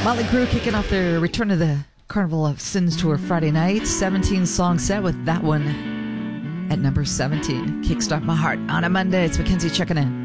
Motley Crue kicking off their Return to the Carnival of Sins tour Friday night. 17-song set with that one at number 17. Kickstart My Heart on a Monday. It's Mackenzie checking in.